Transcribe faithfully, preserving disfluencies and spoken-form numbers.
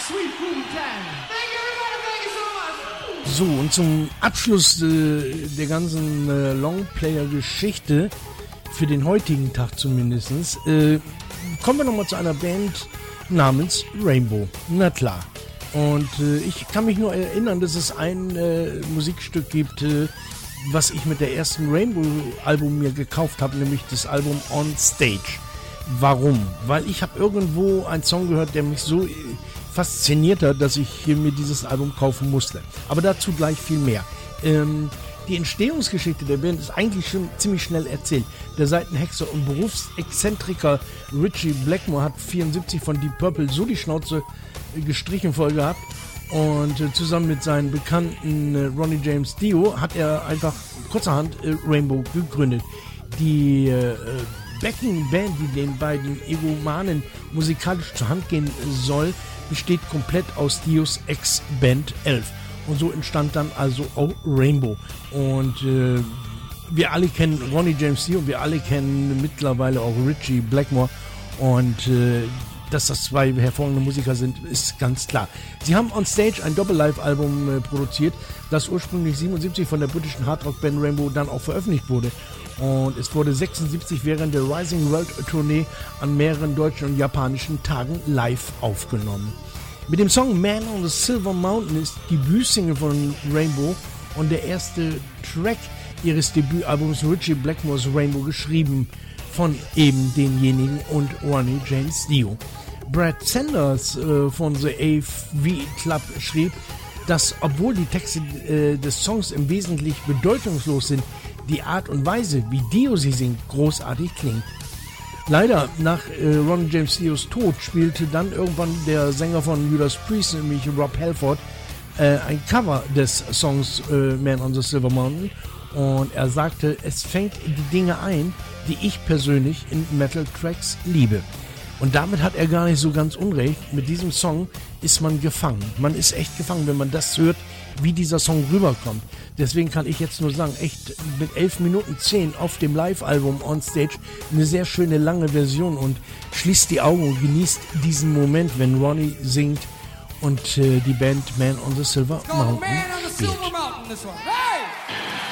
So, und zum Abschluss äh, der ganzen äh, Longplayer-Geschichte, für den heutigen Tag zumindest, äh, kommen wir nochmal zu einer Band namens Rainbow. Na klar. Und äh, ich kann mich nur erinnern, dass es ein äh, Musikstück gibt, äh, was ich mit der ersten Rainbow-Album mir gekauft habe, nämlich das Album On Stage. Warum? Weil ich habe irgendwo einen Song gehört, der mich so äh, fasziniert hat, dass ich hier mir dieses Album kaufen musste. Aber dazu gleich viel mehr. Ähm, die Entstehungsgeschichte der Band ist eigentlich schon ziemlich schnell erzählt. Der Seitenhexer und Berufsexzentriker Ritchie Blackmore hat vierundsiebzig von Deep Purple so die Schnauze äh, gestrichen voll gehabt. Und äh, zusammen mit seinem Bekannten äh, Ronnie James Dio hat er einfach kurzerhand äh, Rainbow gegründet. Die äh, Backing-Band, die den beiden Egomanen musikalisch zur Hand gehen soll, besteht komplett aus Dios Ex-Band elf. Und so entstand dann also auch Rainbow. Und äh, wir alle kennen Ronnie James Dio und wir alle kennen mittlerweile auch Ritchie Blackmore. Und äh, dass das zwei hervorragende Musiker sind, ist ganz klar. Sie haben on Stage ein Doppel-Live-Album äh, produziert, das ursprünglich siebenundsiebzig von der britischen Hardrock-Band Rainbow dann auch veröffentlicht wurde. Und es wurde sechsundsiebzig während der Rising World Tournee an mehreren deutschen und japanischen Tagen live aufgenommen. Mit dem Song Man on the Silver Mountain ist die Debütsingle von Rainbow und der erste Track ihres Debütalbums Ritchie Blackmores Rainbow, geschrieben von eben denjenigen und Ronnie James Dio. Brad Sanders äh, von The A V Club schrieb, dass obwohl die Texte äh, des Songs im Wesentlichen bedeutungslos sind, die Art und Weise, wie Dio sie singt, großartig klingt. Leider, nach äh, Ron James Dios Tod, spielte dann irgendwann der Sänger von Judas Priest, nämlich Rob Halford, äh, ein Cover des Songs äh, Man on the Silver Mountain. Und er sagte, es fängt die Dinge ein, die ich persönlich in Metal-Tracks liebe. Und damit hat er gar nicht so ganz unrecht. Mit diesem Song ist man gefangen. Man ist echt gefangen, wenn man das hört, wie dieser Song rüberkommt. Deswegen kann ich jetzt nur sagen, echt mit elf Minuten zehn auf dem Live-Album On Stage eine sehr schöne lange Version, und schließt die Augen und genießt diesen Moment, wenn Ronnie singt und äh, die Band Man on the Silver Mountain spielt.